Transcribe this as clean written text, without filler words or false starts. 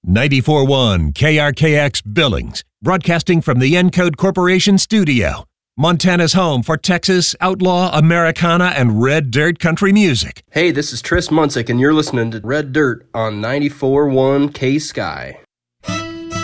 94.1 KRKX Billings, broadcasting from the Encode Corporation studio. Montana's home for Texas, outlaw, Americana, and red dirt country music. Hey, this is Tris Munsick, and you're listening to Red Dirt on 94.1 K-Sky.